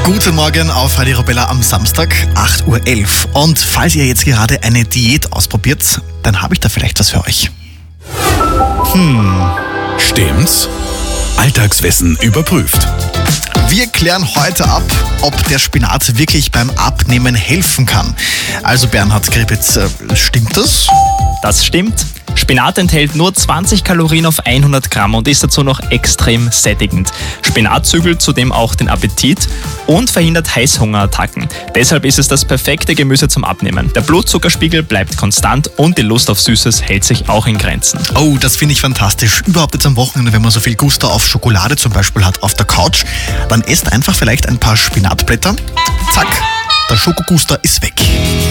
Guten Morgen auf Radio Arabella am Samstag, 8.11 Uhr. Und falls ihr jetzt gerade eine Diät ausprobiert, dann habe ich da vielleicht was für euch. Stimmt's? Alltagswissen überprüft. Wir klären heute ab, ob der Spinat wirklich beim Abnehmen helfen kann. Also Bernhard Gribitz, stimmt das? Das stimmt. Spinat enthält nur 20 Kalorien auf 100 Gramm und ist dazu noch extrem sättigend. Spinat zügelt zudem auch den Appetit und verhindert Heißhungerattacken. Deshalb ist es das perfekte Gemüse zum Abnehmen. Der Blutzuckerspiegel bleibt konstant und die Lust auf Süßes hält sich auch in Grenzen. Oh, das finde ich fantastisch. Überhaupt jetzt am Wochenende, wenn man so viel Gusto auf Schokolade zum Beispiel hat auf der Couch, dann esst einfach vielleicht ein paar Spinatblätter. Zack, der Schokoguster ist weg.